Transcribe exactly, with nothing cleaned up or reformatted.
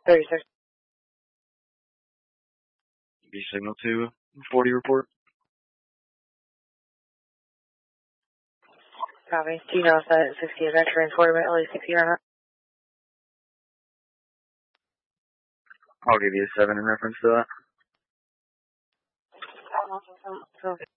thirty-six. B signal to forty report. Copy. Do you know if that sixty is actually in forty by L A sixty or not? I'll give you a seven in reference to that. Um, so, so